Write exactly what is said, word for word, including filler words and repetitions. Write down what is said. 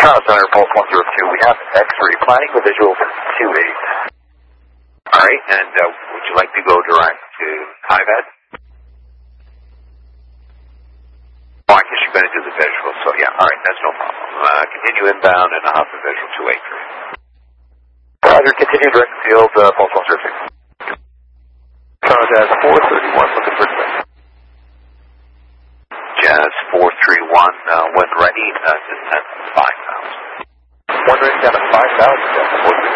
Tower Center, Pulse one zero two. We have X-ray planning with visual two eight. All right, and uh, would you like to go direct to Hivad? Oh, I guess you're going to do the visual, so yeah, all right, that's no problem. Uh, continue inbound and I'll have the visual two eight for you. Roger, continue direct field, uh, Pulse one zero two. Tower Jazz four thirty-one, looking for direct. Jazz four three one, uh, when ready, uh, descent five thousand. One race down to five thousand, Jazz four three one.